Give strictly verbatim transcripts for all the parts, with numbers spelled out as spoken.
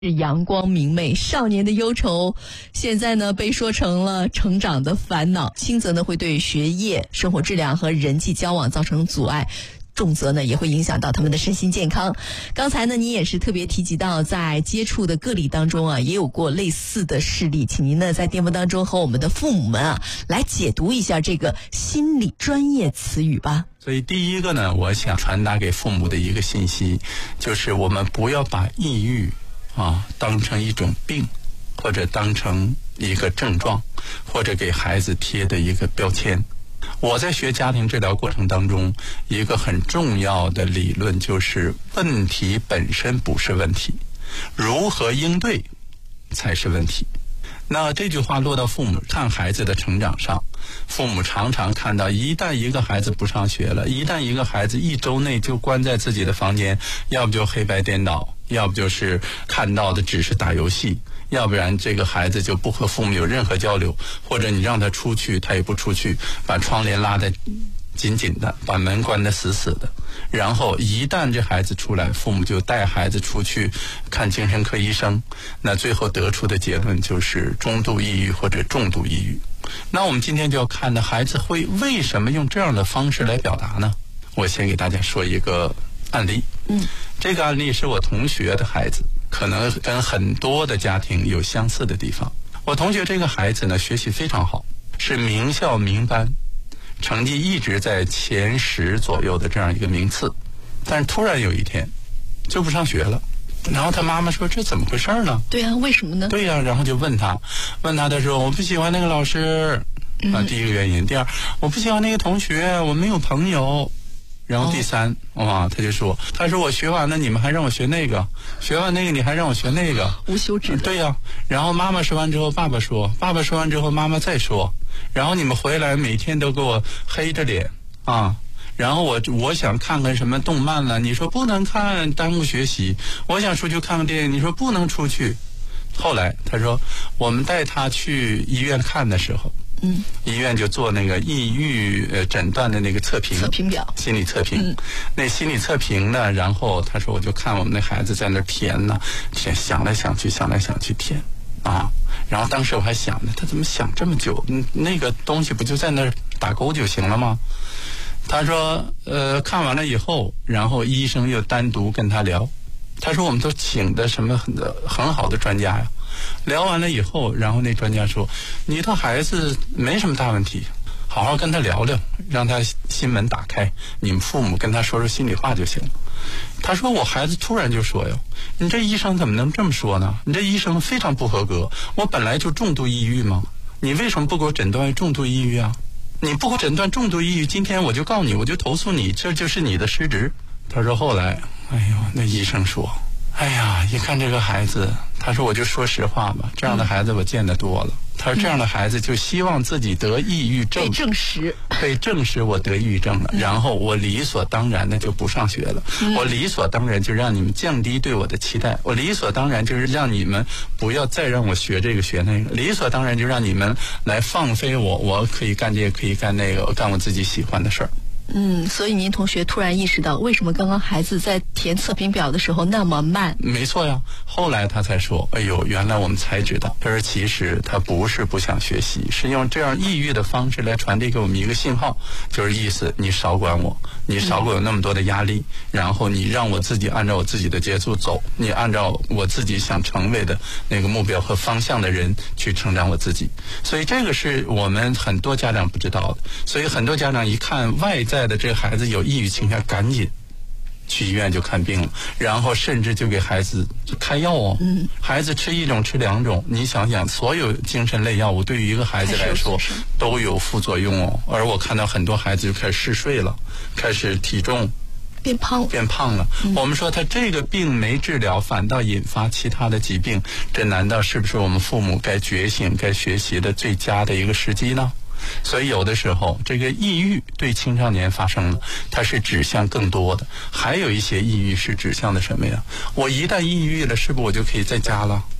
是阳光明媚，少年的忧愁，现在呢被说成了成长的烦恼。轻则呢会对学业、生活质量和人际交往造成阻碍，重则呢也会影响到他们的身心健康。刚才呢您也是特别提及到，在接触的个例当中啊，也有过类似的事例，请您呢在电波当中和我们的父母们啊来解读一下这个心理专业词语吧。 所以第一个呢，我想传达给父母的一个信息，就是我们不要把抑郁啊当成一种病，或者当成一个症状，或者给孩子贴的一个标签。我在学家庭治疗过程当中，一个很重要的理论就是问题本身不是问题，如何应对才是问题。那这句话落到父母看孩子的成长上，父母常常看到，一旦一个孩子不上学了，一旦一个孩子一周内就关在自己的房间，要不就黑白颠倒，要不就是看到的只是打游戏，要不然这个孩子就不和父母有任何交流，或者你让他出去他也不出去，把窗帘拉得紧紧的，把门关得死死的。然后一旦这孩子出来，父母就带孩子出去看精神科医生，那最后得出的结论就是中度抑郁或者重度抑郁。那我们今天就要看的孩子会为什么用这样的方式来表达呢？我先给大家说一个案例。嗯，这个案例是我同学的孩子，可能跟很多的家庭有相似的地方。我同学这个孩子呢，学习非常好，是名校名班，成绩一直在前十左右的这样一个名次，但是突然有一天就不上学了。然后他妈妈说，这怎么回事呢？ 对啊，为什么呢？ 对呀、啊，然后就问他，问他的时候，我不喜欢那个老师啊，第一个原因。第二，我不喜欢那个同学，我没有朋友。然后第三，哇、哦啊，他就说，他说我学完了，你们还让我学那个，学完那个你还让我学那个， 无休止的。 对呀、啊，然后妈妈说完之后，爸爸说，爸爸说完之后，妈妈再说，然后你们回来每天都给我黑着脸啊。然后我我想看看什么动漫了，你说不能看，耽误学习。我想出去看看电影，你说不能出去。后来他说，我们带他去医院看的时候，嗯，医院就做那个抑郁呃诊断的那个测评测评表， 心理测评。嗯、那心理测评呢，然后他说我就看我们那孩子在那填呢，填想来想去，想来想去填啊。然后当时我还想呢，他怎么想这么久？嗯，那个东西不就在那儿打勾就行了吗？他说，呃，看完了以后，然后医生又单独跟他聊。他说，我们都请的什么很很好的专家呀。聊完了以后，然后那专家说，你的孩子没什么大问题，好好跟他聊聊，让他心门打开，你们父母跟他说说心里话就行了。他说，我孩子突然就说哟，你这医生怎么能这么说呢？你这医生非常不合格，我本来就重度抑郁嘛，你为什么不给我诊断重度抑郁啊？你不给我诊断重度抑郁，今天我就告你，我就投诉你，这就是你的失职。他说后来，哎呦，那医生说，哎呀，一看这个孩子，他说我就说实话吧，这样的孩子我见得多了。他说这样的孩子就希望自己得抑郁症， 被证实， 被证实我得抑郁症了，嗯、然后我理所当然的就不上学了，嗯、我理所当然就让你们降低对我的期待，我理所当然就是让你们不要再让我学这个学那个，理所当然就让你们来放飞我，我可以干这个可以干那个，我干我自己喜欢的事儿。 嗯，所以您同学突然意识到，为什么刚刚孩子在填测评表的时候那么慢？ 没错呀，后来他才说，哎呦，原来我们才知道，他说其实他不是不想学习，是用这样抑郁的方式来传递给我们一个信号，就是意思你少管我，你少给我那么多的压力，嗯、然后你让我自己按照我自己的节奏走，你按照我自己想成为的那个目标和方向的人去成长我自己。所以这个是我们很多家长不知道的，所以很多家长一看外在的这个孩子有抑郁倾向，赶紧去医院就看病了，然后甚至就给孩子开药哦。嗯，孩子吃一种吃两种，你想想，所有精神类药物对于一个孩子来说都有副作用哦。而我看到很多孩子就开始嗜睡了，开始体重变胖变胖了。嗯、我们说他这个病没治疗，反倒引发其他的疾病，这难道是不是我们父母该觉醒、该学习的最佳的一个时机呢？所以有的时候这个抑郁对青少年发生了，它是指向更多的，还有一些抑郁是指向的什么呀？我一旦抑郁了，是不是我就可以在家了，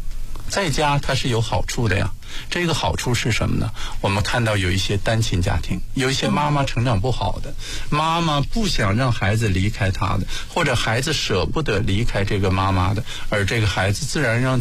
在家它是有好处的呀。这个好处是什么呢？我们看到有一些单亲家庭，有一些妈妈成长不好的，妈妈不想让孩子离开她的，或者孩子舍不得离开这个妈妈的，而这个孩子自然让